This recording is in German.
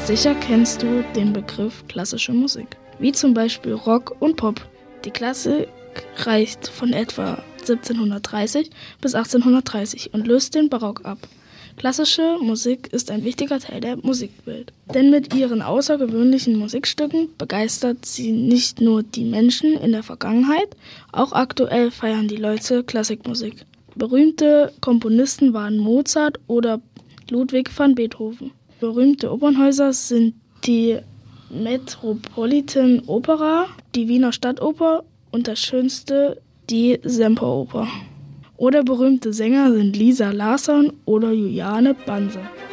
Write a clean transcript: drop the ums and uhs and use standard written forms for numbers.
Sicher kennst du den Begriff klassische Musik, wie zum Beispiel Rock und Pop. Die Klassik reicht von etwa 1730 bis 1830 und löst den Barock ab. Klassische Musik ist ein wichtiger Teil der Musikwelt, denn mit ihren außergewöhnlichen Musikstücken begeistert sie nicht nur die Menschen in der Vergangenheit, auch aktuell feiern die Leute Klassikmusik. Berühmte Komponisten waren Mozart oder Ludwig van Beethoven. Berühmte Opernhäuser sind die Metropolitan Opera, die Wiener Stadtoper und das schönste die Semperoper. Oder berühmte Sänger sind Lisa Larsson oder Juliane Banse.